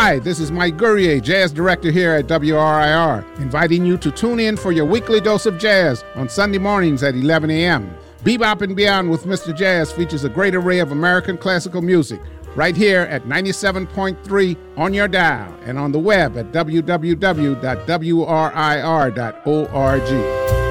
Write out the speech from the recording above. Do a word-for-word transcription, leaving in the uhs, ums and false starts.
Hi, this is Mike Gurrier, Jazz Director here at W R I R, inviting you to tune in for your weekly dose of jazz on Sunday mornings at eleven a.m. Bebop and Beyond with Mister Jazz features a great array of American classical music right here at ninety-seven point three on your dial and on the web at w w w dot w r i r dot org.